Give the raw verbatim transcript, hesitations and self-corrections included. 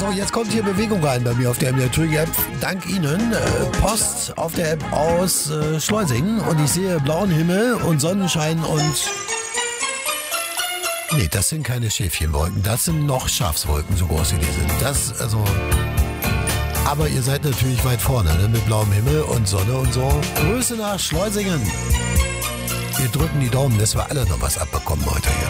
So, jetzt kommt hier Bewegung rein bei mir auf der M D R Trigger App. Dank Ihnen. Äh, Post auf der App aus äh, Schleusingen und ich sehe blauen Himmel und Sonnenschein und... Nee, das sind keine Schäfchenwolken, das sind noch Schafswolken, so groß wie die sind. Das, also... Aber ihr seid natürlich weit vorne, ne? Mit blauem Himmel und Sonne und so. Grüße nach Schleusingen. Wir drücken die Daumen, dass wir alle noch was abbekommen heute hier.